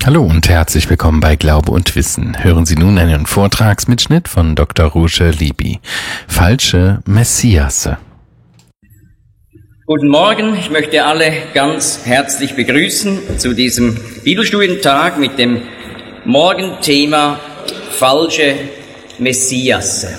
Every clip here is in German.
Hallo und herzlich willkommen bei Glaube und Wissen. Hören Sie nun einen Vortragsmitschnitt von Dr. Roger Libby. Falsche Messiasse. Guten Morgen, ich möchte alle ganz herzlich begrüßen zu diesem Bibelstudientag mit dem Morgenthema falsche Messiasse.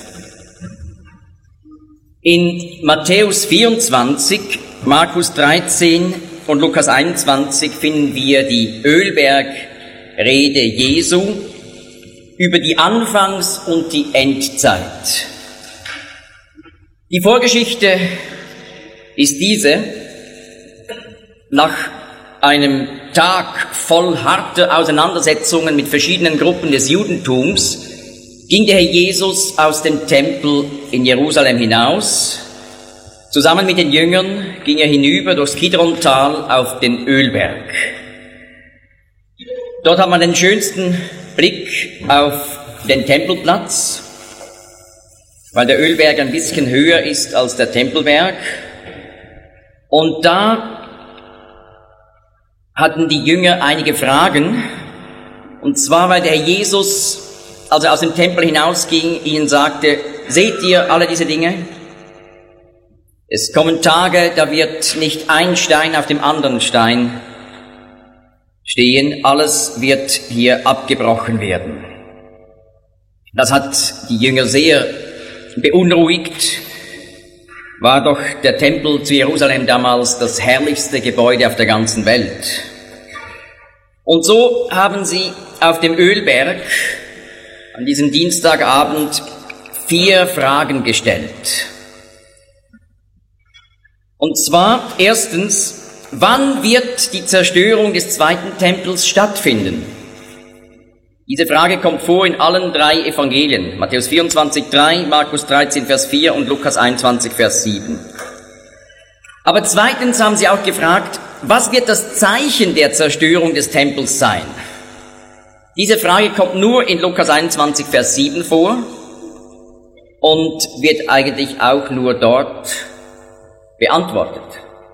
In Matthäus 24, Markus 13 und Lukas 21 finden wir die Ölbergrede Jesu über die Anfangs- und die Endzeit. Die Vorgeschichte ist diese: Nach einem Tag voll harter Auseinandersetzungen mit verschiedenen Gruppen des Judentums ging der Herr Jesus aus dem Tempel in Jerusalem hinaus. Zusammen mit den Jüngern ging er hinüber durchs Kidrontal auf den Ölberg. Dort hat man den schönsten Blick auf den Tempelplatz, weil der Ölberg ein bisschen höher ist als der Tempelberg. Und da hatten die Jünger einige Fragen, und zwar, weil der Herr Jesus, als er aus dem Tempel hinausging, ihnen sagte: Seht ihr alle diese Dinge? Es kommen Tage, da wird nicht ein Stein auf dem anderen Stein stehen, alles wird hier abgebrochen werden. Das hat die Jünger sehr beunruhigt. War doch der Tempel zu Jerusalem damals das herrlichste Gebäude auf der ganzen Welt. Und so haben sie auf dem Ölberg an diesem Dienstagabend 4 Fragen gestellt. Und zwar erstens: Wann wird die Zerstörung des zweiten Tempels stattfinden? Diese Frage kommt vor in allen 3 Evangelien: Matthäus 24, 3, Markus 13, Vers 4 und Lukas 21, Vers 7. Aber zweitens haben sie auch gefragt: Was wird das Zeichen der Zerstörung des Tempels sein? Diese Frage kommt nur in Lukas 21, Vers 7 vor und wird eigentlich auch nur dort beantwortet.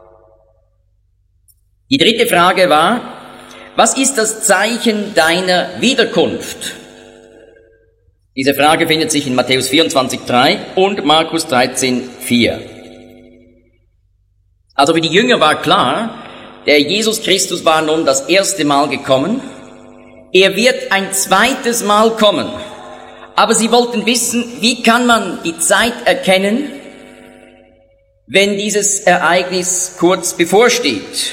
Die dritte Frage war: Was ist das Zeichen deiner Wiederkunft? Diese Frage findet sich in Matthäus 24, 3 und Markus 13, 4. Also für die Jünger war klar, der Jesus Christus war nun das erste Mal gekommen. Er wird ein zweites Mal kommen. Aber sie wollten wissen, wie kann man die Zeit erkennen, wenn dieses Ereignis kurz bevorsteht?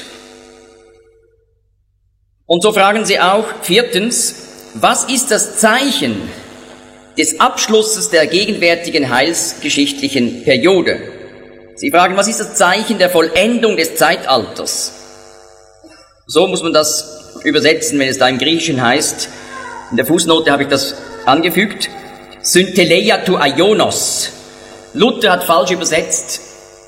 Und so fragen sie auch viertens: Was ist das Zeichen des Abschlusses der gegenwärtigen heilsgeschichtlichen Periode? Sie fragen, was ist das Zeichen der Vollendung des Zeitalters? So muss man das übersetzen, wenn es da im Griechischen heißt. In der Fußnote habe ich das angefügt: Synteleia tu Aionos. Luther hat falsch übersetzt.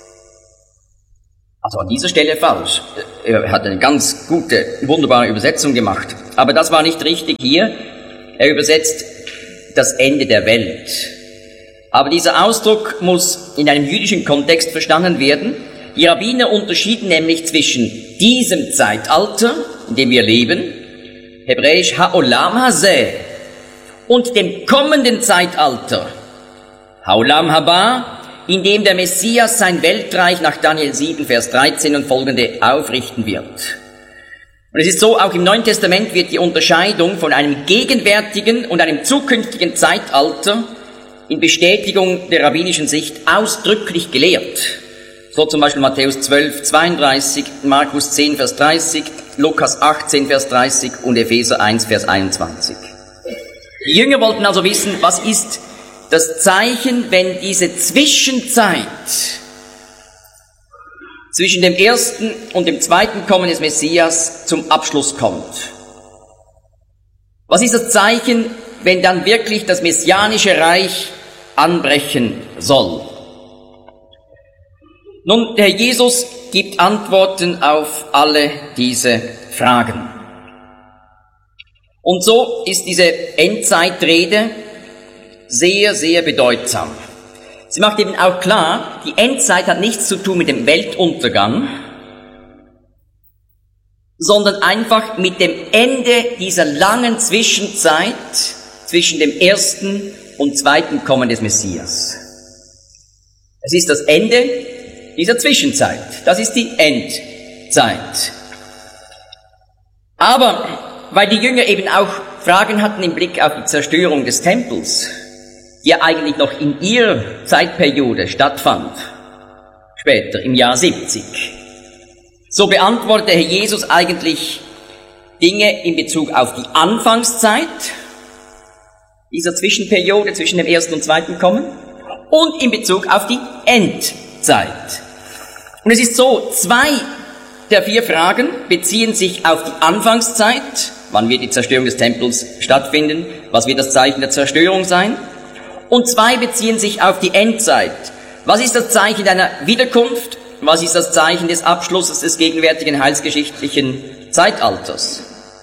Also an dieser Stelle falsch. Er hat eine ganz gute, wunderbare Übersetzung gemacht. Aber das war nicht richtig hier. Er übersetzt das Ende der Welt. Aber dieser Ausdruck muss in einem jüdischen Kontext verstanden werden. Die Rabbiner unterschieden nämlich zwischen diesem Zeitalter, in dem wir leben, hebräisch Ha'olam Hazeh, und dem kommenden Zeitalter, Ha'olam Haba, in dem der Messias sein Weltreich nach Daniel 7, Vers 13 und folgende aufrichten wird. Und es ist so, auch im Neuen Testament wird die Unterscheidung von einem gegenwärtigen und einem zukünftigen Zeitalter in Bestätigung der rabbinischen Sicht ausdrücklich gelehrt. So zum Beispiel Matthäus 12, 32, Markus 10, Vers 30, Lukas 18, Vers 30 und Epheser 1, Vers 21. Die Jünger wollten also wissen, was ist das Zeichen, wenn diese Zwischenzeit zwischen dem ersten und dem zweiten Kommen des Messias zum Abschluss kommt? Was ist das Zeichen, wenn dann wirklich das messianische Reich anbrechen soll? Nun, der Herr Jesus gibt Antworten auf alle diese Fragen. Und so ist diese Endzeitrede sehr, sehr bedeutsam. Sie macht eben auch klar, die Endzeit hat nichts zu tun mit dem Weltuntergang, sondern einfach mit dem Ende dieser langen Zwischenzeit zwischen dem ersten und zweiten Kommen des Messias. Es ist das Ende dieser Zwischenzeit. Das ist die Endzeit. Aber weil die Jünger eben auch Fragen hatten im Blick auf die Zerstörung des Tempels, die ja eigentlich noch in ihrer Zeitperiode stattfand, später im Jahr 70, so beantwortete Herr Jesus eigentlich Dinge in Bezug auf die Anfangszeit dieser Zwischenperiode zwischen dem ersten und zweiten Kommen und in Bezug auf die Endzeit. Und es ist so, 2 der 4 Fragen beziehen sich auf die Anfangszeit. Wann wird die Zerstörung des Tempels stattfinden? Was wird das Zeichen der Zerstörung sein? Und 2 beziehen sich auf die Endzeit. Was ist das Zeichen deiner Wiederkunft? Was ist das Zeichen des Abschlusses des gegenwärtigen heilsgeschichtlichen Zeitalters?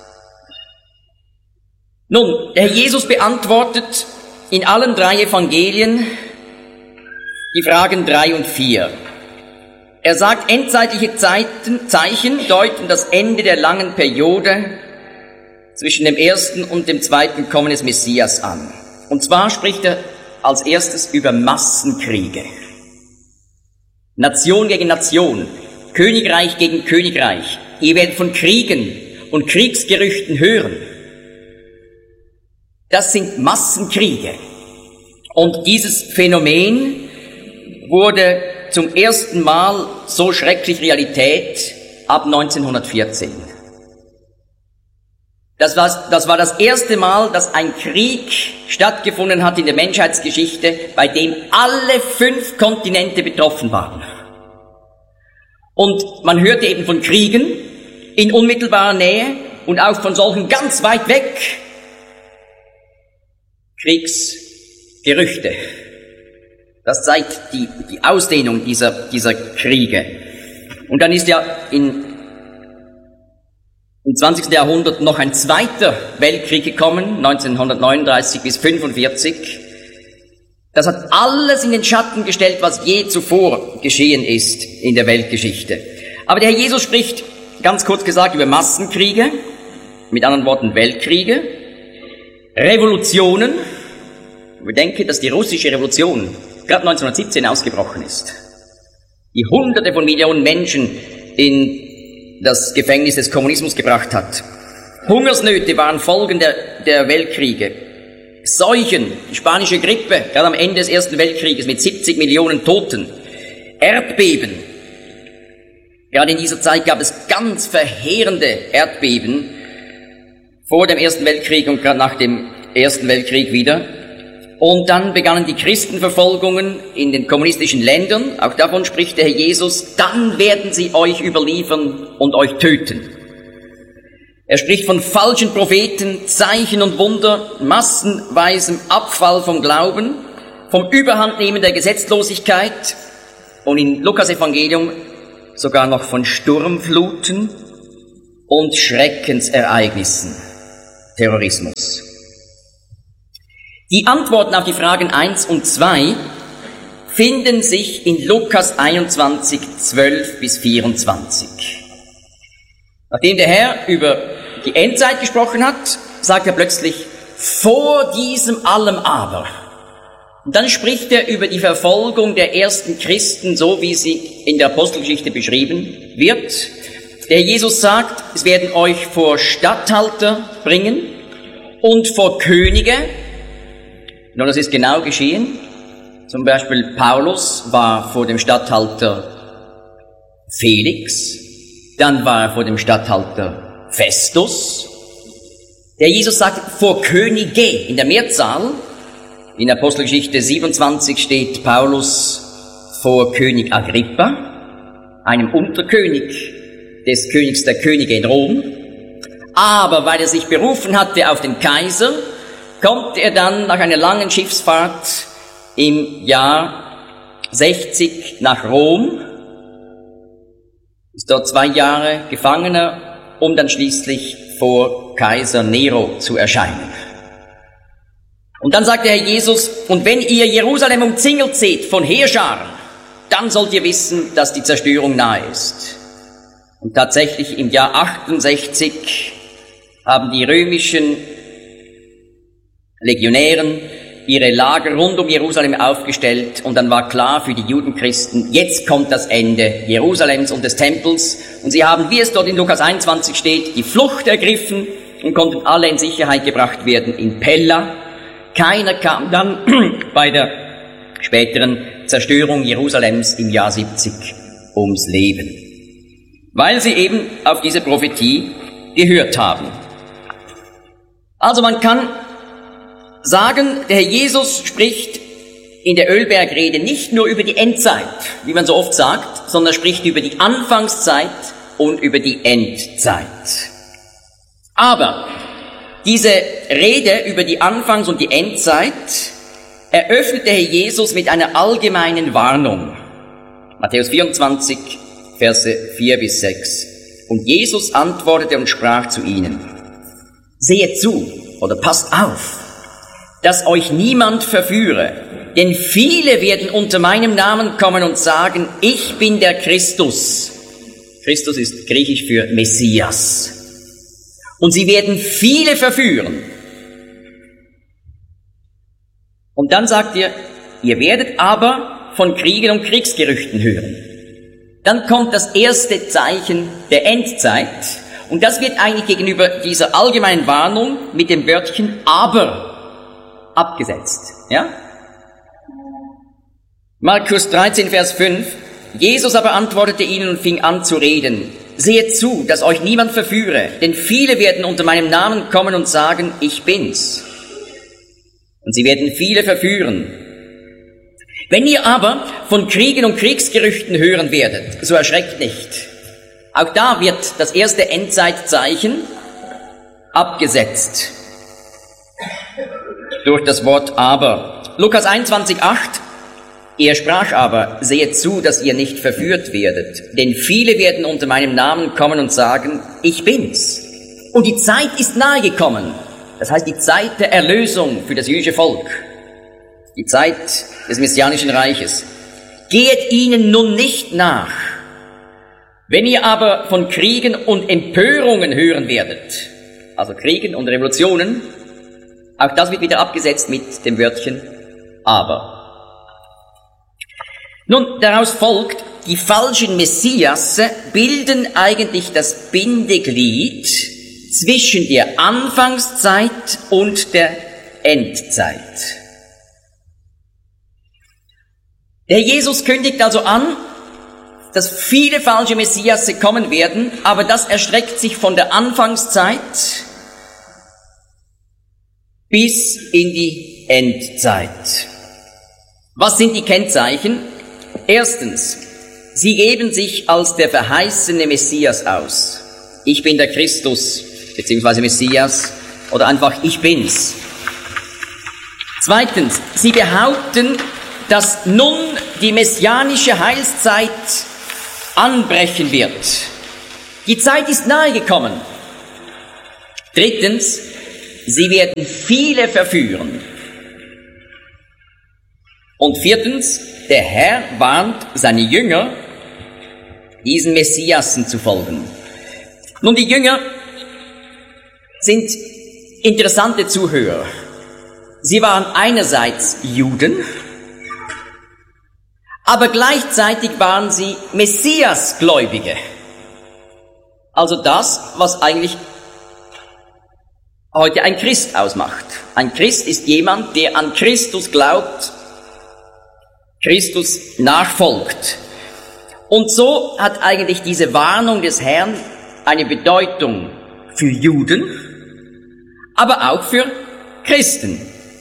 Nun, der Herr Jesus beantwortet in allen 3 Evangelien die Fragen 3 und 4. Er sagt, endzeitliche Zeichen deuten das Ende der langen Periode zwischen dem ersten und dem zweiten Kommen des Messias an. Und zwar spricht er als erstes über Massenkriege. Nation gegen Nation, Königreich gegen Königreich. Ihr werdet von Kriegen und Kriegsgerüchten hören. Das sind Massenkriege. Und dieses Phänomen wurde zum ersten Mal so schrecklich Realität ab 1914. Das war das erste Mal, dass ein Krieg stattgefunden hat in der Menschheitsgeschichte, bei dem alle 5 Kontinente betroffen waren. Und man hörte eben von Kriegen in unmittelbarer Nähe und auch von solchen ganz weit weg Kriegsgerüchte. Das zeigt die Ausdehnung dieser Kriege. Und dann ist ja im 20. Jahrhundert noch ein zweiter Weltkrieg gekommen, 1939 bis 1945. Das hat alles in den Schatten gestellt, was je zuvor geschehen ist in der Weltgeschichte. Aber der Herr Jesus spricht, ganz kurz gesagt, über Massenkriege, mit anderen Worten Weltkriege, Revolutionen. Ich bedenke, dass die russische Revolution gerade 1917 ausgebrochen ist, die Hunderte von Millionen Menschen in das Gefängnis des Kommunismus gebracht hat. Hungersnöte waren Folgen der Weltkriege. Seuchen, die spanische Grippe, gerade am Ende des Ersten Weltkrieges mit 70 Millionen Toten. Erdbeben. Gerade in dieser Zeit gab es ganz verheerende Erdbeben vor dem Ersten Weltkrieg und gerade nach dem Ersten Weltkrieg wieder. Und dann begannen die Christenverfolgungen in den kommunistischen Ländern, auch davon spricht der Herr Jesus, dann werden sie euch überliefern und euch töten. Er spricht von falschen Propheten, Zeichen und Wunder, massenweisem Abfall vom Glauben, vom Überhandnehmen der Gesetzlosigkeit und in Lukas Evangelium sogar noch von Sturmfluten und Schreckensereignissen, Terrorismus. Die Antworten auf die Fragen 1 und 2 finden sich in Lukas 21, 12 bis 24. Nachdem der Herr über die Endzeit gesprochen hat, sagt er plötzlich, vor diesem allem aber. Und dann spricht er über die Verfolgung der ersten Christen, so wie sie in der Apostelgeschichte beschrieben wird. Der Jesus sagt, es werden euch vor Statthalter bringen und vor Könige. Nun, das ist genau geschehen. Zum Beispiel Paulus war vor dem Statthalter Felix, dann war er vor dem Statthalter Festus. Der Jesus sagt, vor Könige in der Mehrzahl. In Apostelgeschichte 27 steht Paulus vor König Agrippa, einem Unterkönig des Königs der Könige in Rom. Aber weil er sich berufen hatte auf den Kaiser, kommt er dann nach einer langen Schiffsfahrt im Jahr 60 nach Rom, ist dort 2 Jahre Gefangener, um dann schließlich vor Kaiser Nero zu erscheinen. Und dann sagt der Herr Jesus, und wenn ihr Jerusalem umzingelt seht von Heerscharen, dann sollt ihr wissen, dass die Zerstörung nahe ist. Und tatsächlich im Jahr 68 haben die römischen Legionären ihre Lager rund um Jerusalem aufgestellt und dann war klar für die Judenchristen, jetzt kommt das Ende Jerusalems und des Tempels und sie haben, wie es dort in Lukas 21 steht, die Flucht ergriffen und konnten alle in Sicherheit gebracht werden in Pella. Keiner kam dann bei der späteren Zerstörung Jerusalems im Jahr 70 ums Leben, weil sie eben auf diese Prophetie gehört haben. Also man kann sagen, der Herr Jesus spricht in der Ölbergrede nicht nur über die Endzeit, wie man so oft sagt, sondern spricht über die Anfangszeit und über die Endzeit. Aber diese Rede über die Anfangs- und die Endzeit eröffnet der Herr Jesus mit einer allgemeinen Warnung. Matthäus 24, Verse 4 bis 6. Und Jesus antwortete und sprach zu ihnen: Seht zu oder passt auf, dass euch niemand verführe, denn viele werden unter meinem Namen kommen und sagen, ich bin der Christus. Christus ist griechisch für Messias. Und sie werden viele verführen. Und dann sagt ihr werdet aber von Kriegen und Kriegsgerüchten hören. Dann kommt das erste Zeichen der Endzeit. Und das wird eigentlich gegenüber dieser allgemeinen Warnung mit dem Wörtchen aber abgesetzt. Ja? Markus 13, Vers 5. Jesus aber antwortete ihnen und fing an zu reden. Seht zu, dass euch niemand verführe, denn viele werden unter meinem Namen kommen und sagen, ich bin's. Und sie werden viele verführen. Wenn ihr aber von Kriegen und Kriegsgerüchten hören werdet, so erschreckt nicht. Auch da wird das erste Endzeitzeichen abgesetzt durch das Wort aber. Lukas 21, 8. Er sprach aber, sehet zu, dass ihr nicht verführt werdet, denn viele werden unter meinem Namen kommen und sagen, ich bin's. Und die Zeit ist nahe gekommen. Das heißt, die Zeit der Erlösung für das jüdische Volk. Die Zeit des messianischen Reiches. Geht ihnen nun nicht nach. Wenn ihr aber von Kriegen und Empörungen hören werdet, also Kriegen und Revolutionen, auch das wird wieder abgesetzt mit dem Wörtchen aber. Nun, daraus folgt, die falschen Messiasse bilden eigentlich das Bindeglied zwischen der Anfangszeit und der Endzeit. Der Jesus kündigt also an, dass viele falsche Messiasse kommen werden, aber das erstreckt sich von der Anfangszeit bis in die Endzeit. Was sind die Kennzeichen? Erstens, sie geben sich als der verheißene Messias aus. Ich bin der Christus, beziehungsweise Messias, oder einfach ich bin's. Zweitens, sie behaupten, dass nun die messianische Heilszeit anbrechen wird. Die Zeit ist nahe gekommen. Drittens, sie werden viele verführen. Und viertens, der Herr warnt seine Jünger, diesen Messiassen zu folgen. Nun, die Jünger sind interessante Zuhörer. Sie waren einerseits Juden, aber gleichzeitig waren sie Messiasgläubige. Also das, was eigentlich heute ein Christ ausmacht. Ein Christ ist jemand, der an Christus glaubt, Christus nachfolgt. Und so hat eigentlich diese Warnung des Herrn eine Bedeutung für Juden, aber auch für Christen.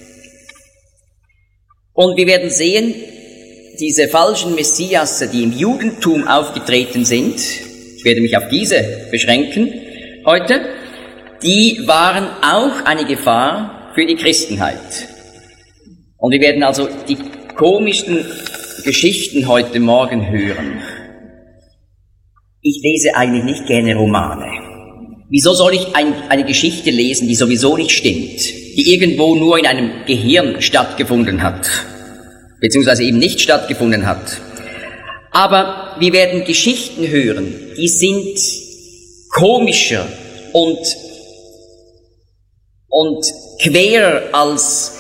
Und wir werden sehen, diese falschen Messiasse, die im Judentum aufgetreten sind, ich werde mich auf diese beschränken heute, die waren auch eine Gefahr für die Christenheit. Und wir werden also die komischsten Geschichten heute Morgen hören. Ich lese eigentlich nicht gerne Romane. Wieso soll ich eine Geschichte lesen, die sowieso nicht stimmt, die irgendwo nur in einem Gehirn stattgefunden hat, beziehungsweise eben nicht stattgefunden hat? Aber Aber wir werden Geschichten hören, die sind komischer und querer als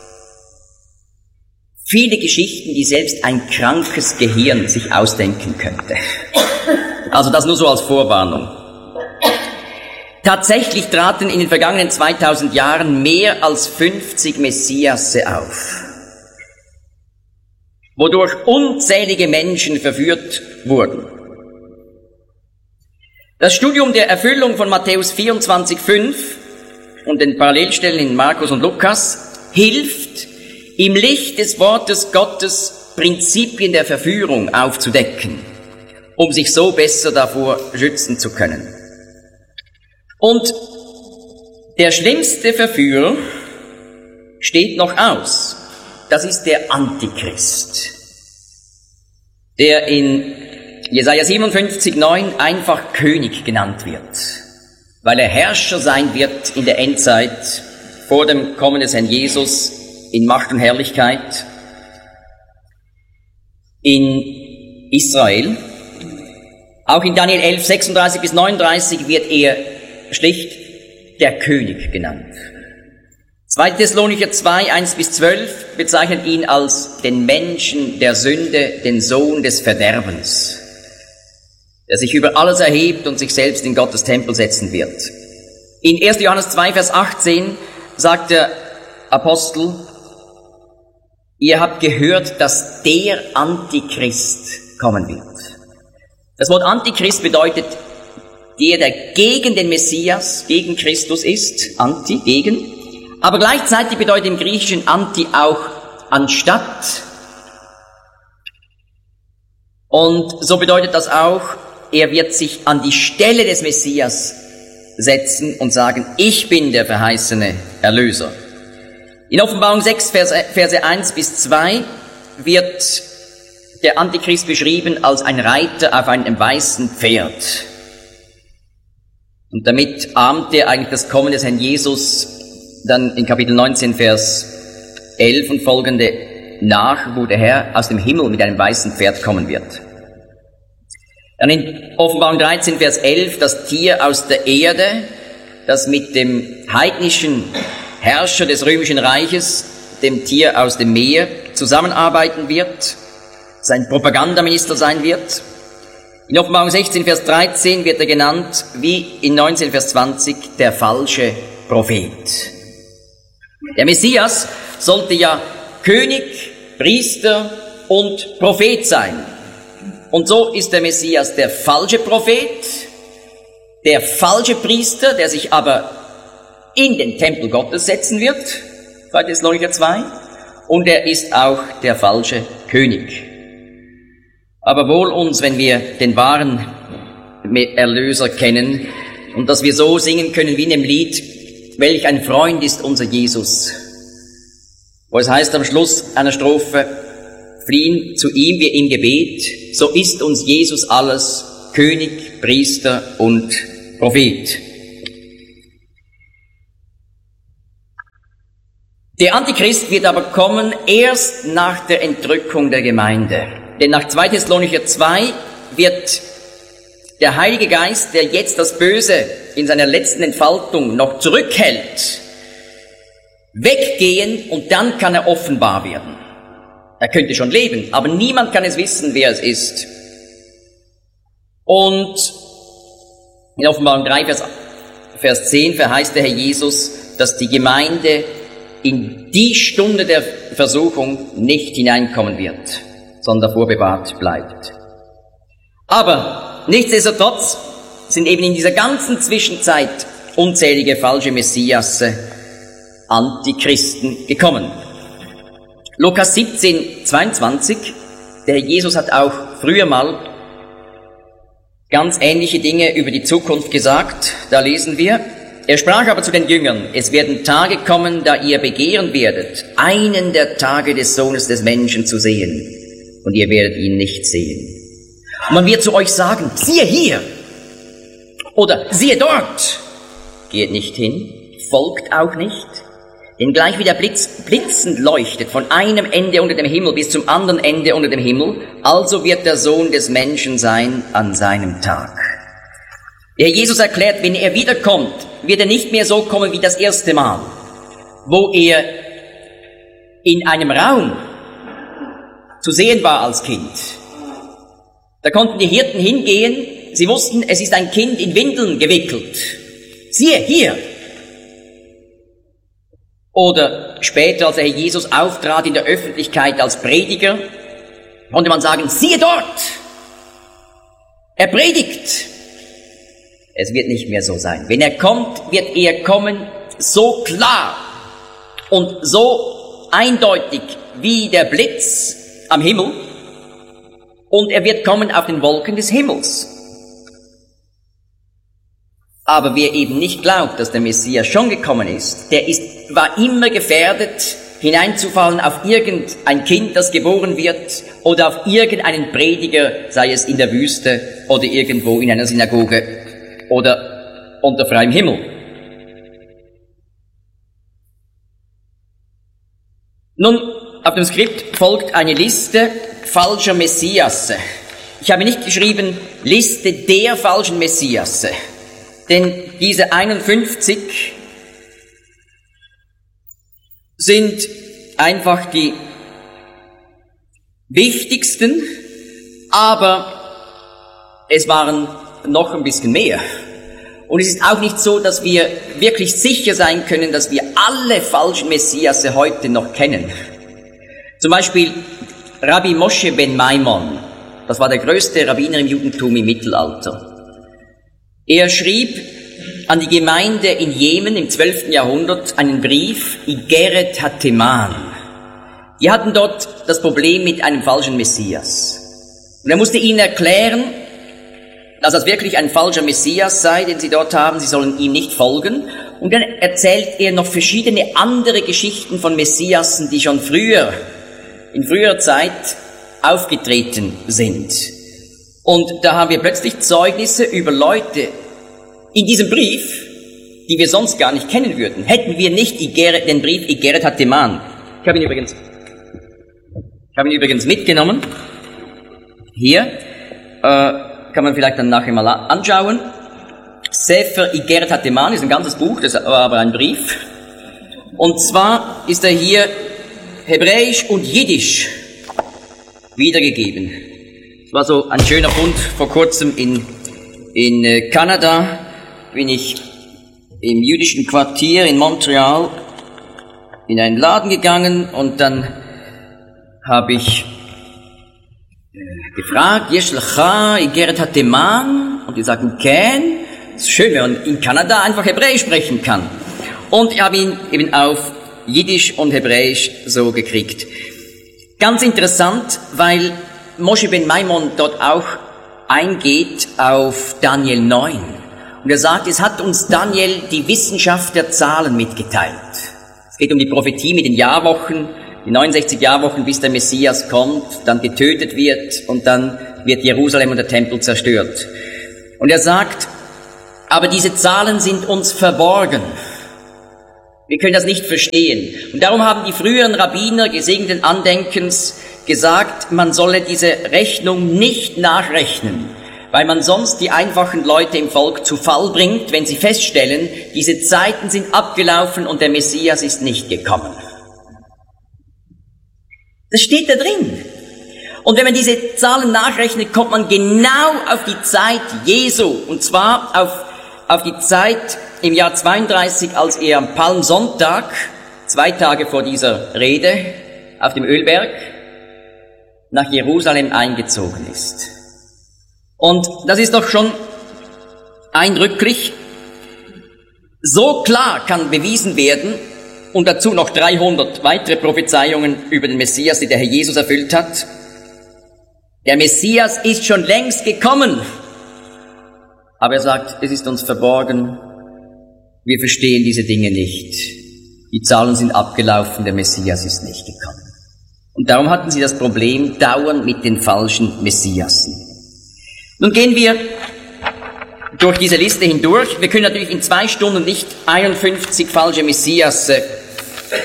viele Geschichten, die selbst ein krankes Gehirn sich ausdenken könnte. Also das nur so als Vorwarnung. Tatsächlich traten in den vergangenen 2000 Jahren mehr als 50 Messiasse auf, wodurch unzählige Menschen verführt wurden. Das Studium der Erfüllung von Matthäus 24,5 und den Parallelstellen in Markus und Lukas hilft, im Licht des Wortes Gottes Prinzipien der Verführung aufzudecken, um sich so besser davor schützen zu können. Und der schlimmste Verführer steht noch aus. Das ist der Antichrist, der in Jesaja 57,9 einfach König genannt wird, weil er Herrscher sein wird in der Endzeit vor dem Kommen des Herrn Jesus in Macht und Herrlichkeit in Israel. Auch in Daniel 11, 36 bis 39 wird er schlicht der König genannt. 2. Thessalonicher 2, 1 bis 12 bezeichnet ihn als den Menschen der Sünde, den Sohn des Verderbens, der sich über alles erhebt und sich selbst in Gottes Tempel setzen wird. In 1. Johannes 2, Vers 18 sagt der Apostel, ihr habt gehört, dass der Antichrist kommen wird. Das Wort Antichrist bedeutet der gegen den Messias, gegen Christus ist, Anti, gegen. Aber gleichzeitig bedeutet im Griechischen Anti auch anstatt. Und so bedeutet das auch, er wird sich an die Stelle des Messias setzen und sagen, ich bin der verheißene Erlöser. In Offenbarung 6, Verse 1 bis 2 wird der Antichrist beschrieben als ein Reiter auf einem weißen Pferd. Und damit ahmt er eigentlich das Kommen des Herrn Jesus dann in Kapitel 19, Vers 11 und folgende nach, wo der Herr aus dem Himmel mit einem weißen Pferd kommen wird. Dann in Offenbarung 13, Vers 11, das Tier aus der Erde, das mit dem heidnischen Herrscher des römischen Reiches, dem Tier aus dem Meer, zusammenarbeiten wird, sein Propagandaminister sein wird. In Offenbarung 16, Vers 13 wird er genannt, wie in 19, Vers 20, der falsche Prophet. Der Messias sollte ja König, Priester und Prophet sein. Und so ist der Messias der falsche Prophet, der falsche Priester, der sich aber in den Tempel Gottes setzen wird, 2. Thessalonicher 2, und er ist auch der falsche König. Aber wohl uns, wenn wir den wahren Erlöser kennen und dass wir so singen können wie in dem Lied, welch ein Freund ist unser Jesus, wo es heißt am Schluss einer Strophe, fliehen zu ihm wir im Gebet, so ist uns Jesus alles, König, Priester und Prophet. Der Antichrist wird aber kommen erst nach der Entrückung der Gemeinde. Denn nach 2. Thessalonicher 2 wird der Heilige Geist, der jetzt das Böse in seiner letzten Entfaltung noch zurückhält, weggehen und dann kann er offenbar werden. Er könnte schon leben, aber niemand kann es wissen, wer es ist. Und in Offenbarung 3, Vers 10 verheißt der Herr Jesus, dass die Gemeinde in die Stunde der Versuchung nicht hineinkommen wird, sondern davor bewahrt bleibt. Aber nichtsdestotrotz sind eben in dieser ganzen Zwischenzeit unzählige falsche Messiasse, Antichristen gekommen. Lukas 17, 22, der Herr Jesus hat auch früher mal ganz ähnliche Dinge über die Zukunft gesagt. Da lesen wir, er sprach aber zu den Jüngern, es werden Tage kommen, da ihr begehren werdet, einen der Tage des Sohnes des Menschen zu sehen, und ihr werdet ihn nicht sehen. Und man wird zu euch sagen, siehe hier, oder siehe dort. Geht nicht hin, folgt auch nicht, Denn gleich wie der Blitz blitzend leuchtet von einem Ende unter dem Himmel bis zum anderen Ende unter dem Himmel, also wird der Sohn des Menschen sein an seinem Tag. Der Herr Jesus erklärt, wenn er wiederkommt, wird er nicht mehr so kommen wie das erste Mal, wo er in einem Raum zu sehen war als Kind. Da konnten die Hirten hingehen, sie wussten, es ist ein Kind in Windeln gewickelt. Siehe, hier! Oder später, als der Herr Jesus auftrat in der Öffentlichkeit als Prediger, konnte man sagen, siehe dort! Er predigt! Es wird nicht mehr so sein. Wenn er kommt, wird er kommen so klar und so eindeutig wie der Blitz am Himmel, und er wird kommen auf den Wolken des Himmels. Aber wer eben nicht glaubt, dass der Messias schon gekommen ist, war immer gefährdet, hineinzufallen auf irgendein Kind, das geboren wird, oder auf irgendeinen Prediger, sei es in der Wüste oder irgendwo in einer Synagoge oder unter freiem Himmel. Nun, auf dem Skript folgt eine Liste falscher Messiasse. Ich habe nicht geschrieben, Liste der falschen Messiasse, denn diese 51 sind einfach die wichtigsten, aber es waren noch ein bisschen mehr. Und es ist auch nicht so, dass wir wirklich sicher sein können, dass wir alle falschen Messiasse heute noch kennen. Zum Beispiel Rabbi Moshe ben Maimon, das war der größte Rabbiner im Judentum im Mittelalter. Er schrieb an die Gemeinde in Jemen im 12. Jahrhundert einen Brief, Igeret HaTeman. Die hatten dort das Problem mit einem falschen Messias. Und er musste ihnen erklären, dass das wirklich ein falscher Messias sei, den sie dort haben, sie sollen ihm nicht folgen. Und dann erzählt er noch verschiedene andere Geschichten von Messiassen, die schon in früherer Zeit aufgetreten sind. Und da haben wir plötzlich Zeugnisse über Leute in diesem Brief, die wir sonst gar nicht kennen würden. Hätten wir nicht den Brief Igeret HaTeman. Ich habe ihn übrigens mitgenommen. Hier kann man vielleicht dann nachher mal anschauen. Sefer Igeret HaTeman ist ein ganzes Buch, das war aber ein Brief. Und zwar ist er hier Hebräisch und Jiddisch wiedergegeben. Es war so ein schöner Fund vor kurzem in Kanada. Bin ich im jüdischen Quartier in Montreal in einen Laden gegangen und dann habe ich gefragt, Yesh lecha Igeret HaTeman? Und die sagten, Ken. Es ist schön, wenn man in Kanada einfach Hebräisch sprechen kann. Und ich habe ihn eben auf Jiddisch und Hebräisch so gekriegt. Ganz interessant, weil Moshe ben Maimon dort auch eingeht auf Daniel 9. Und er sagt, es hat uns Daniel die Wissenschaft der Zahlen mitgeteilt. Es geht um die Prophetie mit den Jahrwochen, die 69 Jahrwochen, bis der Messias kommt, dann getötet wird und dann wird Jerusalem und der Tempel zerstört. Und er sagt, aber diese Zahlen sind uns verborgen. Wir können das nicht verstehen. Und darum haben die früheren Rabbiner gesegneten Andenkens gesagt, man solle diese Rechnung nicht nachrechnen, weil man sonst die einfachen Leute im Volk zu Fall bringt, wenn sie feststellen, diese Zeiten sind abgelaufen und der Messias ist nicht gekommen. Das steht da drin. Und wenn man diese Zahlen nachrechnet, kommt man genau auf die Zeit Jesu, und zwar auf die Zeit im Jahr 32, als er am Palmsonntag, 2 Tage vor dieser Rede, auf dem Ölberg nach Jerusalem eingezogen ist. Und das ist doch schon eindrücklich. So klar kann bewiesen werden, und dazu noch 300 weitere Prophezeiungen über den Messias, die der Herr Jesus erfüllt hat. Der Messias ist schon längst gekommen. Aber er sagt, es ist uns verborgen, wir verstehen diese Dinge nicht. Die Zahlen sind abgelaufen, der Messias ist nicht gekommen. Und darum hatten sie das Problem dauernd mit den falschen Messiassen. Nun gehen wir durch diese Liste hindurch. Wir können natürlich in 2 Stunden nicht 51 falsche Messiasse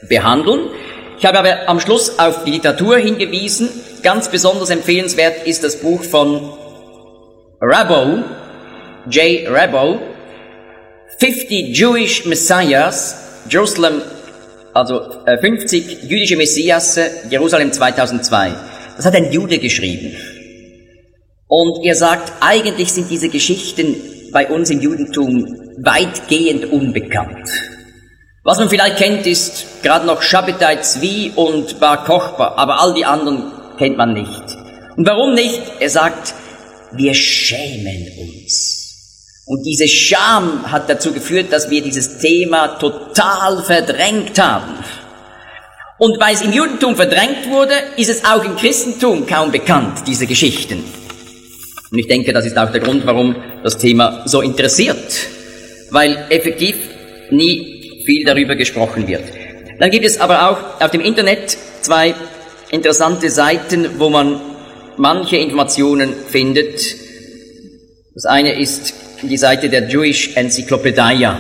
behandeln. Ich habe aber am Schluss auf die Literatur hingewiesen. Ganz besonders empfehlenswert ist das Buch von Rabbo, J. Rabbo, 50 Jewish Messiahs, Jerusalem, also 50 jüdische Messiasse, Jerusalem 2002. Das hat ein Jude geschrieben. Und er sagt, eigentlich sind diese Geschichten bei uns im Judentum weitgehend unbekannt. Was man vielleicht kennt, ist gerade noch Shabbatai Zvi und Bar Kochba, aber all die anderen kennt man nicht. Und warum nicht? Er sagt, wir schämen uns. Und diese Scham hat dazu geführt, dass wir dieses Thema total verdrängt haben. Und weil es im Judentum verdrängt wurde, ist es auch im Christentum kaum bekannt, diese Geschichten. Und ich denke, das ist auch der Grund, warum das Thema so interessiert. Weil effektiv nie viel darüber gesprochen wird. Dann gibt es aber auch auf dem Internet 2 interessante Seiten, wo man manche Informationen findet. Das eine ist die Seite der Jewish Encyclopedia.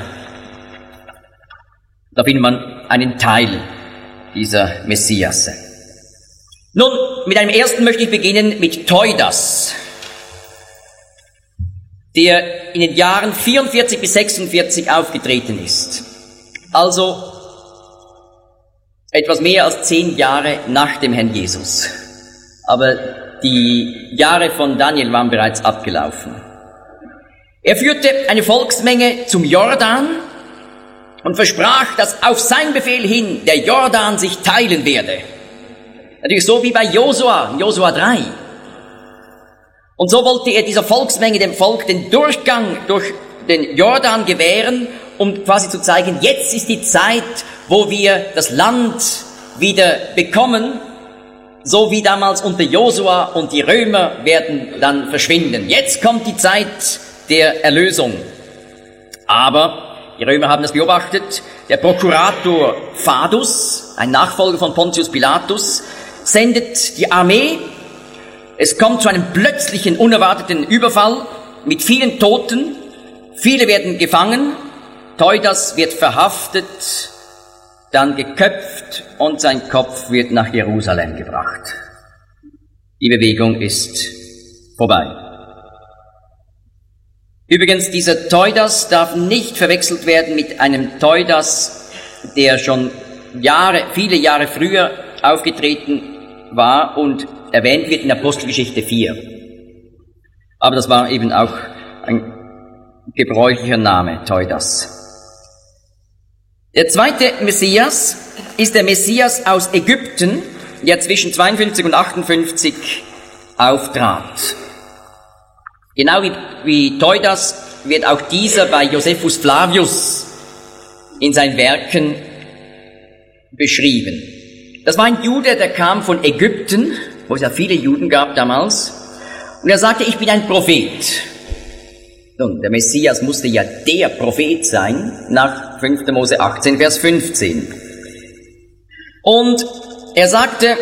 Da findet man einen Teil dieser Messiasse. Nun, mit einem ersten möchte ich beginnen mit Theudas, der in den Jahren 44 bis 46 aufgetreten ist. Also etwas mehr als 10 Jahre nach dem Herrn Jesus. Aber die Jahre von Daniel waren bereits abgelaufen. Er führte eine Volksmenge zum Jordan und versprach, dass auf sein Befehl hin der Jordan sich teilen werde. Natürlich so wie bei Josua 3. Und so wollte er dieser Volksmenge, dem Volk, den Durchgang durch den Jordan gewähren, um quasi zu zeigen, jetzt ist die Zeit, wo wir das Land wieder bekommen, so wie damals unter Josua, und die Römer werden dann verschwinden. Jetzt kommt die Zeit der Erlösung. Aber die Römer haben das beobachtet. Der Prokurator Fadus, ein Nachfolger von Pontius Pilatus, sendet die Armee. Es kommt zu einem plötzlichen, unerwarteten Überfall mit vielen Toten. Viele werden gefangen. Theudas wird verhaftet, dann geköpft und sein Kopf wird nach Jerusalem gebracht. Die Bewegung ist vorbei. Übrigens, dieser Theudas darf nicht verwechselt werden mit einem Theudas, der schon viele Jahre früher aufgetreten war und erwähnt wird in Apostelgeschichte 4. Aber das war eben auch ein gebräuchlicher Name, Theudas. Der zweite Messias ist der Messias aus Ägypten, der zwischen 52 und 58 auftrat. Genau wie Theudas wird auch dieser bei Josephus Flavius in seinen Werken beschrieben. Das war ein Jude, der kam von Ägypten, wo es ja viele Juden gab damals, und er sagte, ich bin ein Prophet. Nun, der Messias musste ja der Prophet sein, nach 5. Mose 18, Vers 15. Und er sagte,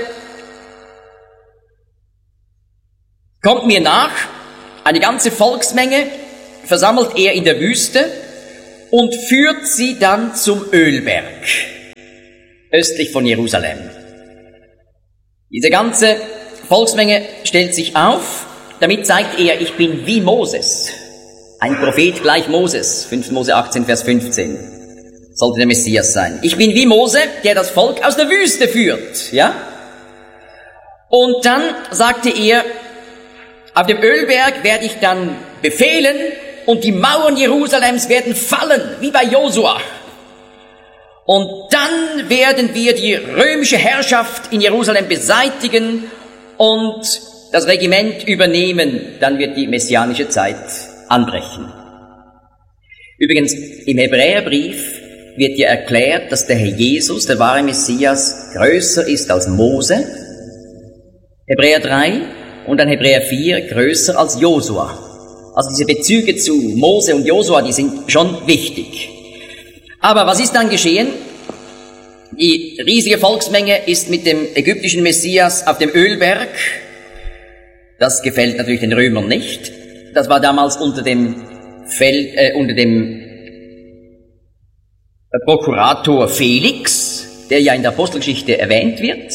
kommt mir nach. Eine ganze Volksmenge versammelt er in der Wüste und führt sie dann zum Ölberg, östlich von Jerusalem. Diese ganze Volksmenge stellt sich auf, damit zeigt er, ich bin wie Moses, ein Prophet gleich Moses, 5. Mose 18, Vers 15, sollte der Messias sein. Ich bin wie Mose, der das Volk aus der Wüste führt, ja? Und dann sagte er, auf dem Ölberg werde ich dann befehlen und die Mauern Jerusalems werden fallen, wie bei Josua. Und dann werden wir die römische Herrschaft in Jerusalem beseitigen und das Regiment übernehmen. Dann wird die messianische Zeit anbrechen. Übrigens, im Hebräerbrief wird ja erklärt, dass der Herr Jesus, der wahre Messias, größer ist als Mose. Hebräer 3. Und dann Hebräer 4 größer als Josua. Also diese Bezüge zu Mose und Josua, die sind schon wichtig. Aber was ist dann geschehen? Die riesige Volksmenge ist mit dem ägyptischen Messias auf dem Ölberg. Das gefällt natürlich den Römern nicht. Das war damals unter dem Prokurator Felix. der ja in der Apostelgeschichte erwähnt wird,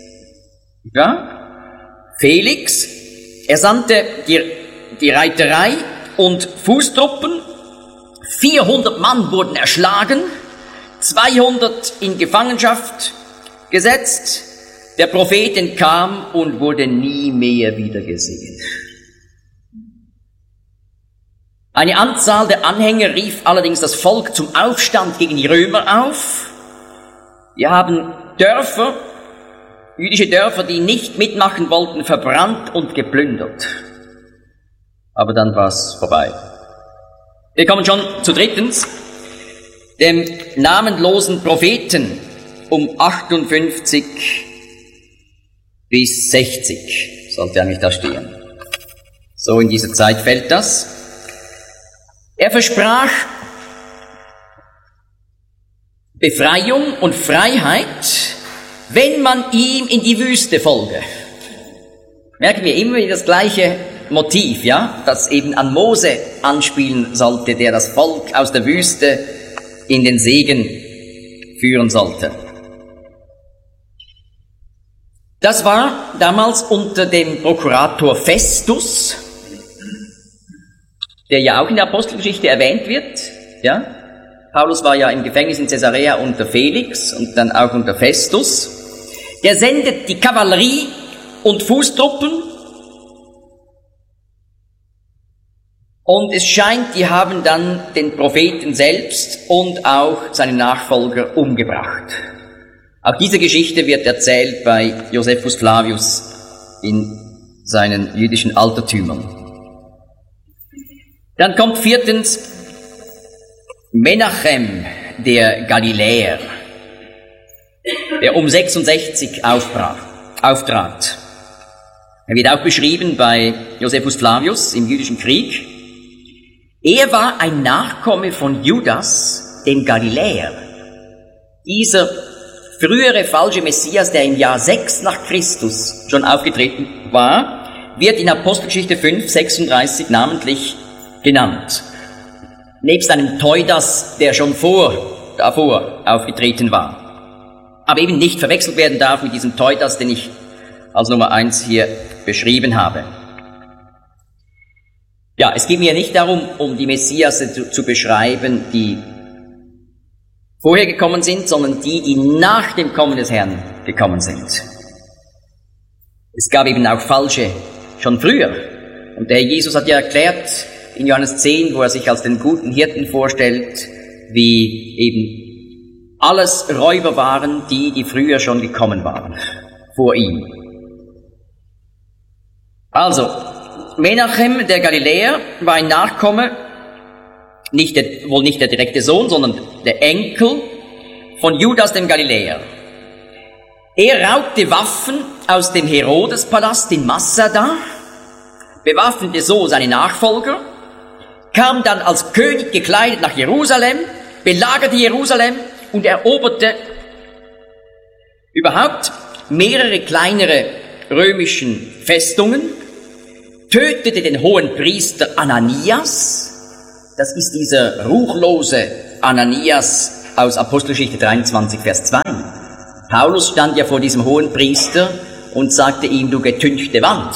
ja, Felix, er sandte die Reiterei und Fußtruppen, 400 Mann wurden erschlagen, 200 in Gefangenschaft gesetzt, der Prophet entkam und wurde nie mehr wieder gesehen. Eine Anzahl der Anhänger rief allerdings das Volk zum Aufstand gegen die Römer auf. Wir haben Dörfer, jüdische Dörfer, die nicht mitmachen wollten, verbrannt und geplündert. Aber dann war es vorbei. Wir kommen schon zu drittens, dem namenlosen Propheten um 58 bis 60, sollte eigentlich da stehen. So in dieser Zeit fällt das. Er versprach Befreiung und Freiheit, wenn man ihm in die Wüste folge. Merken wir immer wieder das gleiche Motiv, ja, das eben an Mose anspielen sollte, der das Volk aus der Wüste in den Segen führen sollte. Das war damals unter dem Prokurator Festus, der ja auch in der Apostelgeschichte erwähnt wird, ja. Paulus war ja im Gefängnis in Caesarea unter Felix und dann auch unter Festus. Der sendet die Kavallerie und Fußtruppen und es scheint, die haben dann den Propheten selbst und auch seine Nachfolger umgebracht. Auch diese Geschichte wird erzählt bei Josephus Flavius in seinen jüdischen Altertümern. Dann kommt viertens Menachem, der Galiläer, der um 66 auftrat. Er wird auch beschrieben bei Josephus Flavius im jüdischen Krieg. Er war ein Nachkomme von Judas, dem Galiläer. Dieser frühere falsche Messias, der im Jahr 6 nach Christus schon aufgetreten war, wird in Apostelgeschichte 5, 36 namentlich genannt. Nebst einem Theudas, der schon davor aufgetreten war. Aber eben nicht verwechselt werden darf mit diesem Theudas, den ich als Nummer 1 hier beschrieben habe. Ja, es geht mir nicht darum, um die Messiasse zu beschreiben, die vorher gekommen sind, sondern die nach dem Kommen des Herrn gekommen sind. Es gab eben auch falsche schon früher. Und der Herr Jesus hat ja erklärt in Johannes 10, wo er sich als den guten Hirten vorstellt, wie eben alles Räuber waren, die früher schon gekommen waren, vor ihm. Also, Menachem, der Galiläer, war ein Nachkomme, wohl nicht der direkte Sohn, sondern der Enkel von Judas dem Galiläer. Er raubte Waffen aus dem Herodespalast in Massada, bewaffnete so seine Nachfolger, kam dann als König gekleidet nach Jerusalem, belagerte Jerusalem und eroberte überhaupt mehrere kleinere römischen Festungen, tötete den hohen Priester Ananias, das ist dieser ruchlose Ananias aus Apostelgeschichte 23, Vers 2. Paulus stand ja vor diesem hohen Priester und sagte ihm, du getünchte Wand.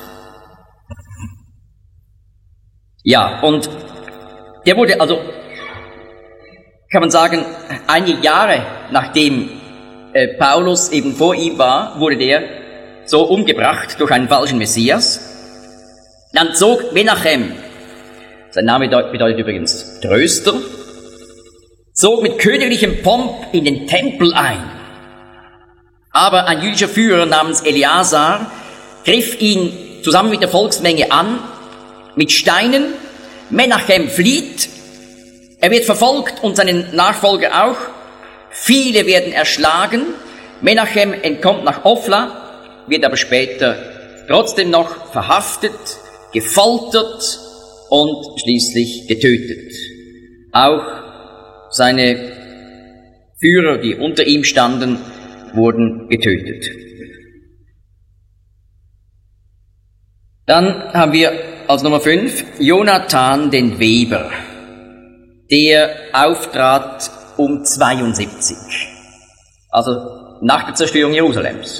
Ja, und der wurde also, kann man sagen, einige Jahre nachdem Paulus eben vor ihm war, wurde der so umgebracht durch einen falschen Messias. Dann zog Menachem, sein Name bedeutet übrigens Tröster, zog mit königlichem Pomp in den Tempel ein. Aber ein jüdischer Führer namens Eleazar griff ihn zusammen mit der Volksmenge an, mit Steinen. Menachem flieht, er wird verfolgt und seine Nachfolger auch. Viele werden erschlagen. Menachem entkommt nach Ofla, wird aber später trotzdem noch verhaftet, gefoltert und schließlich getötet. Auch seine Führer, die unter ihm standen, wurden getötet. Dann haben wir als Nummer 5 Jonathan den Weber, der auftrat um 72. Also nach der Zerstörung Jerusalems.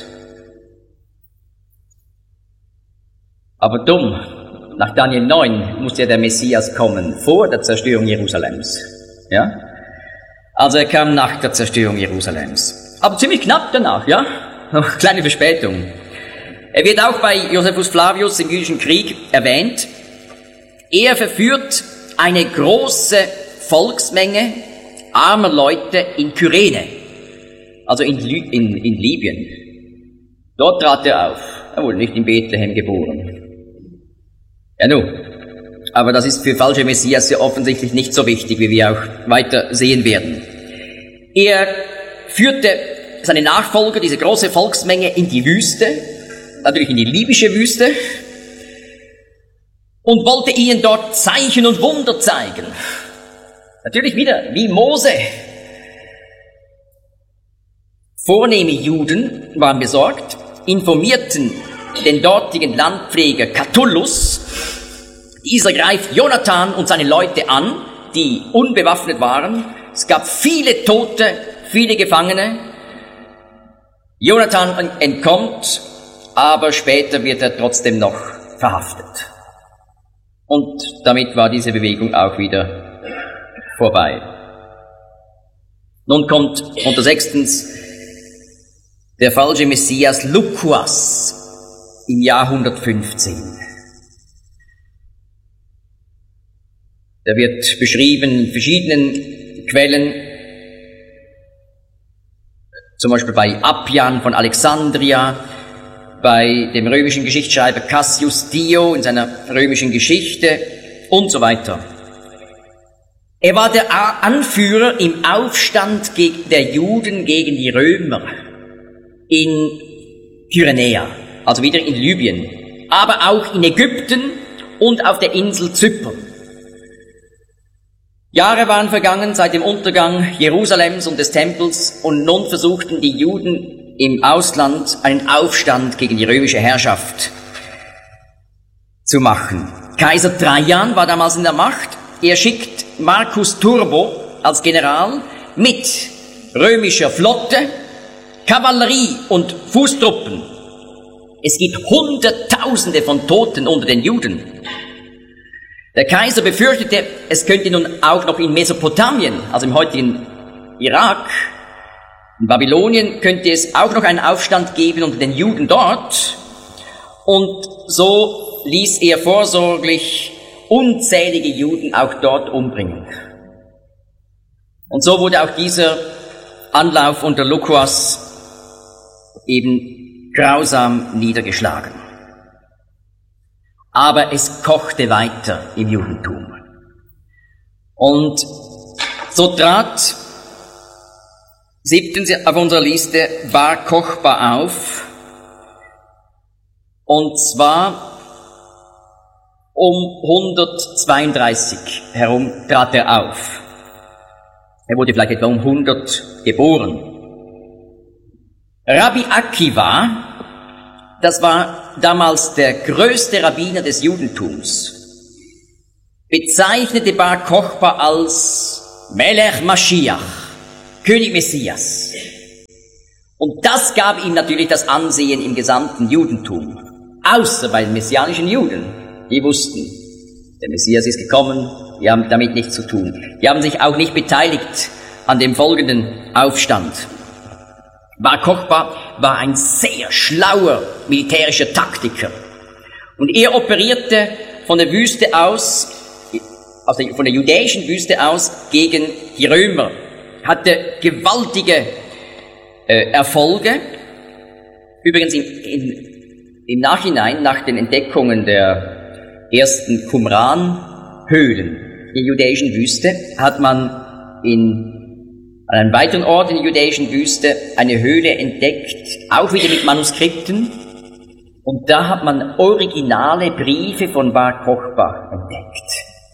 Aber dumm, nach Daniel 9 musste ja der Messias kommen, vor der Zerstörung Jerusalems. Ja? Also er kam nach der Zerstörung Jerusalems. Aber ziemlich knapp danach, ja? Noch kleine Verspätung. Er wird auch bei Josephus Flavius im Jüdischen Krieg erwähnt. Er verführt eine große Volksmenge armer Leute in Kyrene, also in Libyen. Dort trat er auf. Er wurde nicht in Bethlehem geboren. Ja nun, aber das ist für falsche Messias ja offensichtlich nicht so wichtig, wie wir auch weiter sehen werden. Er führte seine Nachfolger, diese große Volksmenge, in die Wüste, natürlich in die libysche Wüste, und wollte ihnen dort Zeichen und Wunder zeigen. Natürlich wieder wie Mose. Vornehme Juden waren besorgt, informierten den dortigen Landpfleger Catullus. Dieser greift Jonathan und seine Leute an, die unbewaffnet waren. Es gab viele Tote, viele Gefangene. Jonathan entkommt, aber später wird er trotzdem noch verhaftet. Und damit war diese Bewegung auch wieder vorbei. Nun kommt unter sechstens der falsche Messias Lukas im Jahr 115. Der wird beschrieben in verschiedenen Quellen, zum Beispiel bei Appian von Alexandria, bei dem römischen Geschichtsschreiber Cassius Dio in seiner römischen Geschichte und so weiter. Er war der Anführer im Aufstand der Juden gegen die Römer in Kyrenia, also wieder in Libyen, aber auch in Ägypten und auf der Insel Zypern. Jahre waren vergangen seit dem Untergang Jerusalems und des Tempels und nun versuchten die Juden im Ausland einen Aufstand gegen die römische Herrschaft zu machen. Kaiser Trajan war damals in der Macht. Er schickt Marcus Turbo als General mit römischer Flotte, Kavallerie und Fußtruppen. Es gibt Hunderttausende von Toten unter den Juden. Der Kaiser befürchtete, es könnte nun auch noch in Mesopotamien, also im heutigen Irak, in Babylonien, könnte es auch noch einen Aufstand geben unter den Juden dort. Und so ließ er vorsorglich unzählige Juden auch dort umbringen. Und so wurde auch dieser Anlauf unter Lukas eben grausam niedergeschlagen. Aber es kochte weiter im Judentum. Und so trat siebtens auf unserer Liste Bar Kochba auf, und zwar um 132 herum trat er auf. Er wurde vielleicht etwa um 100 geboren. Rabbi Akiva, das war damals der größte Rabbiner des Judentums, bezeichnete Bar Kochba als Melech Mashiach, König Messias. Und das gab ihm natürlich das Ansehen im gesamten Judentum, außer bei den messianischen Juden. Die wussten, der Messias ist gekommen, die haben damit nichts zu tun. Die haben sich auch nicht beteiligt an dem folgenden Aufstand. Bar Kochba war ein sehr schlauer militärischer Taktiker. Und er operierte von der Wüste aus, von der judäischen Wüste aus, gegen die Römer. Hatte gewaltige Erfolge. Übrigens im Nachhinein, nach den Entdeckungen der ersten Qumran-Höhlen in der judäischen Wüste, hat man an einem weiteren Ort in der judäischen Wüste eine Höhle entdeckt, auch wieder mit Manuskripten. Und da hat man originale Briefe von Bar Kochba entdeckt,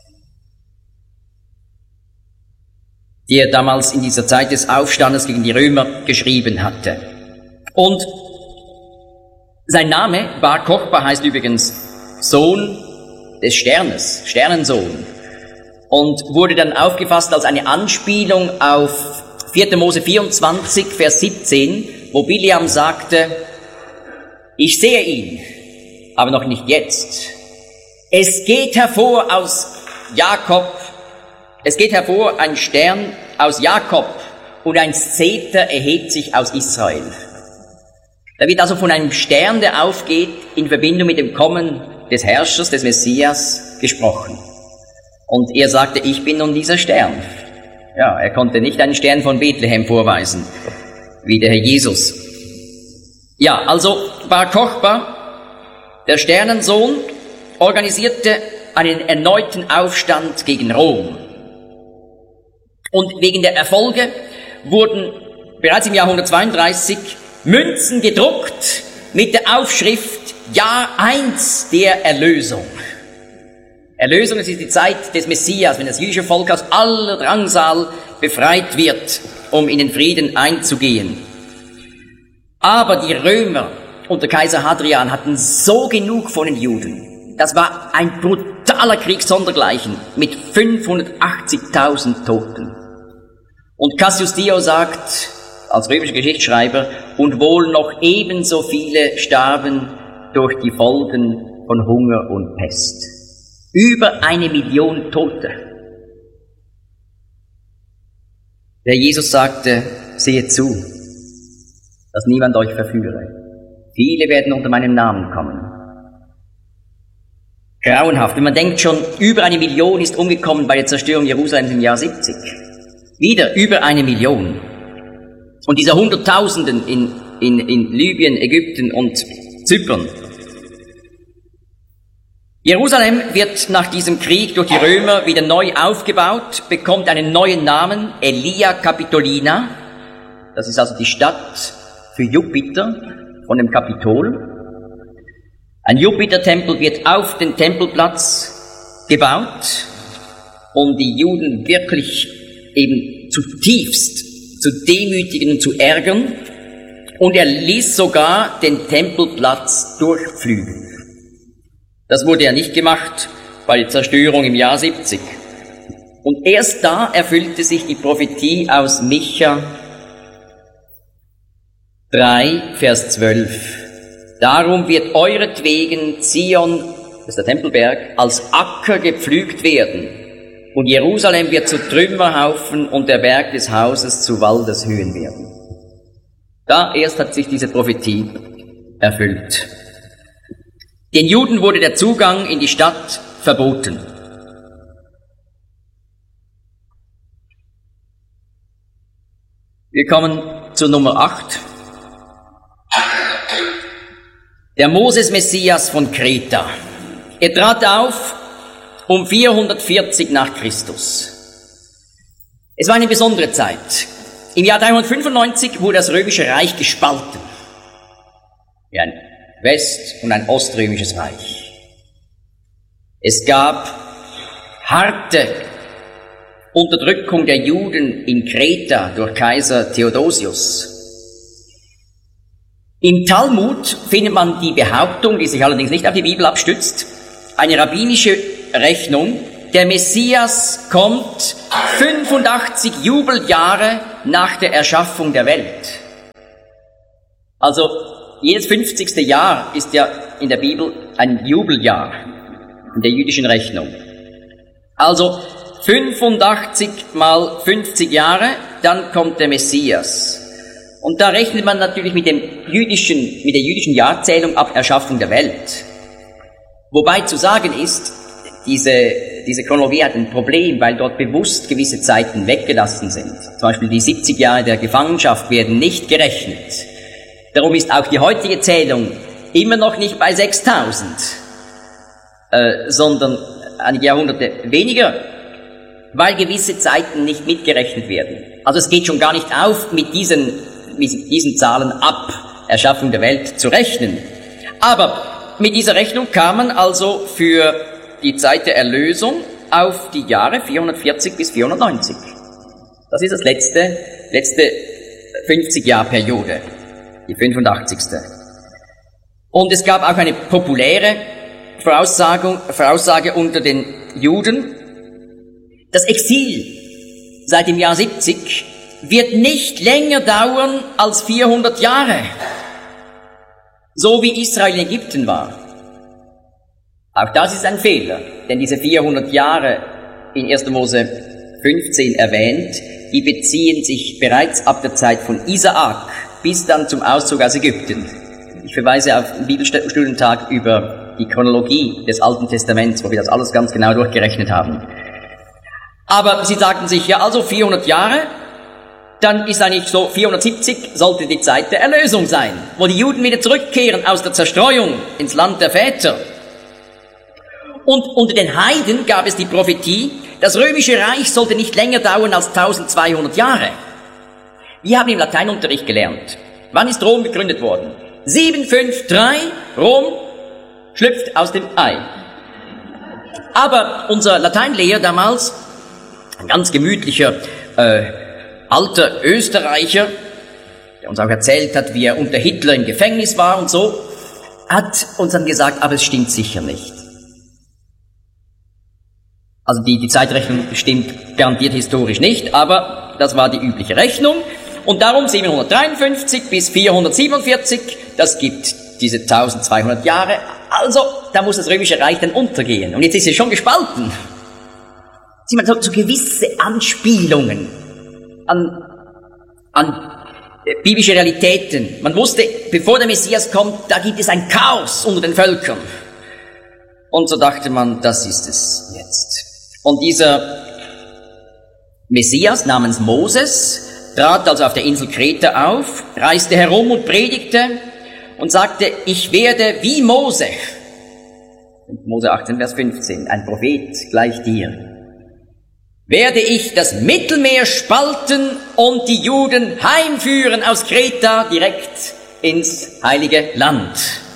die er damals in dieser Zeit des Aufstandes gegen die Römer geschrieben hatte. Und sein Name, Bar Kochba, heißt übrigens Sohn des Sternes, Sternensohn, und wurde dann aufgefasst als eine Anspielung auf 4. Mose 24, Vers 17, wo Bileam sagte, ich sehe ihn, aber noch nicht jetzt. Es geht hervor ein Stern aus Jakob und ein Szeter erhebt sich aus Israel. Da wird also von einem Stern, der aufgeht, in Verbindung mit dem Kommen des Herrschers, des Messias, gesprochen. Und er sagte, ich bin nun dieser Stern. Ja, er konnte nicht einen Stern von Bethlehem vorweisen, wie der Herr Jesus. Ja, also Bar Kochba, der Sternensohn, organisierte einen erneuten Aufstand gegen Rom. Und wegen der Erfolge wurden bereits im Jahr 132 Münzen gedruckt mit der Aufschrift Jahr 1 der Erlösung. Erlösung, es ist die Zeit des Messias, wenn das jüdische Volk aus aller Drangsal befreit wird, um in den Frieden einzugehen. Aber die Römer unter Kaiser Hadrian hatten so genug von den Juden. Das war ein brutaler Krieg sondergleichen mit 580.000 Toten. Und Cassius Dio sagt, als römischer Geschichtsschreiber, und wohl noch ebenso viele starben durch die Folgen von Hunger und Pest. Über 1 Million Tote. Der Jesus sagte, seht zu, dass niemand euch verführe. Viele werden unter meinem Namen kommen. Grauenhaft. Wenn man denkt schon, über 1 Million ist umgekommen bei der Zerstörung Jerusalems im Jahr 70. Wieder über 1 Million. Und diese Hunderttausenden in Libyen, Ägypten und Zypern. Jerusalem wird nach diesem Krieg durch die Römer wieder neu aufgebaut, bekommt einen neuen Namen, Aelia Capitolina. Das ist also die Stadt für Jupiter von dem Kapitol. Ein Jupitertempel wird auf den Tempelplatz gebaut, um die Juden wirklich eben zutiefst zu demütigen und zu ärgern. Und er ließ sogar den Tempelplatz durchpflügen. Das wurde ja nicht gemacht bei der Zerstörung im Jahr 70. Und erst da erfüllte sich die Prophetie aus Micha 3, Vers 12. Darum wird euretwegen Zion, das ist der Tempelberg, als Acker gepflügt werden. Und Jerusalem wird zu Trümmerhaufen und der Berg des Hauses zu Waldeshöhen werden. Da erst hat sich diese Prophetie erfüllt. Den Juden wurde der Zugang in die Stadt verboten. Wir kommen zu Nummer 8. Der Moses-Messias von Kreta. Er trat auf um 440 nach Christus. Es war eine besondere Zeit. Im Jahr 395 wurde das Römische Reich gespalten. Ja, ein West- und ein oströmisches Reich. Es gab harte Unterdrückung der Juden in Kreta durch Kaiser Theodosius. Im Talmud findet man die Behauptung, die sich allerdings nicht auf die Bibel abstützt, eine rabbinische Rechnung, der Messias kommt 85 Jubeljahre nach der Erschaffung der Welt. Also jedes 50. Jahr ist ja in der Bibel ein Jubeljahr in der jüdischen Rechnung. Also 85 mal 50 Jahre, dann kommt der Messias. Und da rechnet man natürlich mit der jüdischen Jahrzählung ab Erschaffung der Welt. Wobei zu sagen ist, diese Chronologie hat ein Problem, weil dort bewusst gewisse Zeiten weggelassen sind. Zum Beispiel die 70 Jahre der Gefangenschaft werden nicht gerechnet. Darum ist auch die heutige Zählung immer noch nicht bei 6000, sondern einige Jahrhunderte weniger, weil gewisse Zeiten nicht mitgerechnet werden. Also es geht schon gar nicht auf, mit diesen Zahlen ab Erschaffung der Welt zu rechnen. Aber mit dieser Rechnung kam man also für die Zeit der Erlösung auf die Jahre 440 bis 490. Das ist das letzte 50-Jahr-Periode, die 85. Und es gab auch eine populäre Voraussage unter den Juden. Das Exil seit dem Jahr 70 wird nicht länger dauern als 400 Jahre. So wie Israel in Ägypten war. Auch das ist ein Fehler, denn diese 400 Jahre in 1. Mose 15 erwähnt, die beziehen sich bereits ab der Zeit von Isaak bis dann zum Auszug aus Ägypten. Ich verweise auf den Bibelstudientag über die Chronologie des Alten Testaments, wo wir das alles ganz genau durchgerechnet haben. Aber sie sagten sich, ja, also 400 Jahre, dann ist eigentlich so 470 sollte die Zeit der Erlösung sein, wo die Juden wieder zurückkehren aus der Zerstreuung ins Land der Väter. Und unter den Heiden gab es die Prophetie, das römische Reich sollte nicht länger dauern als 1200 Jahre. Wir haben im Lateinunterricht gelernt. Wann ist Rom gegründet worden? 753, Rom schlüpft aus dem Ei. Aber unser Lateinlehrer damals, ein ganz gemütlicher, alter Österreicher, der uns auch erzählt hat, wie er unter Hitler im Gefängnis war und so, hat uns dann gesagt, aber es stimmt sicher nicht. Also die Zeitrechnung stimmt garantiert historisch nicht, aber das war die übliche Rechnung. Und darum 753 bis 447, das gibt diese 1200 Jahre. Also, da muss das Römische Reich dann untergehen. Und jetzt ist es schon gespalten. Sieh mal, so gewisse Anspielungen an biblische Realitäten. Man wusste, bevor der Messias kommt, da gibt es ein Chaos unter den Völkern. Und so dachte man, das ist es jetzt. Und dieser Messias namens Moses trat also auf der Insel Kreta auf, reiste herum und predigte und sagte, ich werde wie Mose. Mose 18, Vers 15, ein Prophet gleich dir. Werde ich das Mittelmeer spalten und die Juden heimführen aus Kreta direkt ins heilige Land.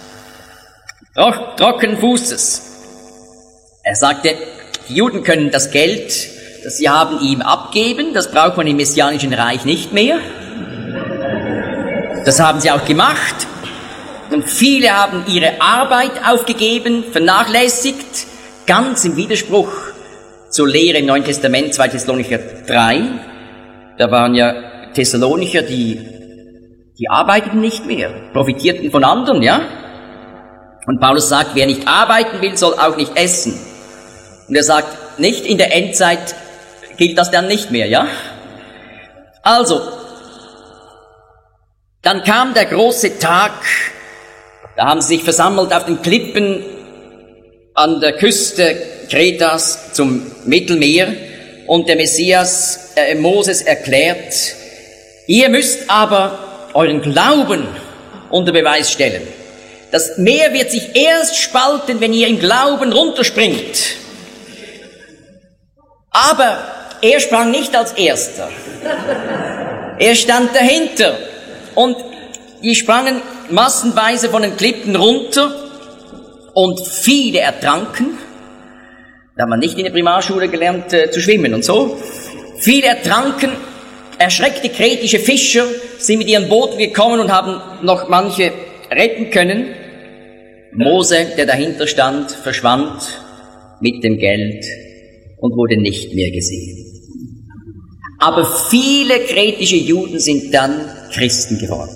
Trocken Fußes. Er sagte, die Juden können das Geld, das sie haben, ihm abgeben. Das braucht man im Messianischen Reich nicht mehr. Das haben sie auch gemacht. Und viele haben ihre Arbeit aufgegeben, vernachlässigt, ganz im Widerspruch zur Lehre im Neuen Testament, 2 Thessalonicher 3. Da waren ja Thessalonicher, die arbeiteten nicht mehr, profitierten von anderen, ja? Und Paulus sagt, wer nicht arbeiten will, soll auch nicht essen. Und er sagt, nicht in der Endzeit gilt das dann nicht mehr, ja? Also, dann kam der große Tag, da haben sie sich versammelt auf den Klippen an der Küste Kretas zum Mittelmeer und der Messias, Moses erklärt, ihr müsst aber euren Glauben unter Beweis stellen. Das Meer wird sich erst spalten, wenn ihr im Glauben runterspringt. Aber er sprang nicht als Erster. Er stand dahinter und die sprangen massenweise von den Klippen runter und viele ertranken. Da hat man nicht in der Primarschule gelernt zu schwimmen und so. Viele ertranken, erschreckte kretische Fischer sind mit ihren Booten gekommen und haben noch manche retten können. Mose, der dahinter stand, verschwand mit dem Geld und wurde nicht mehr gesehen. Aber viele kretische Juden sind dann Christen geworden.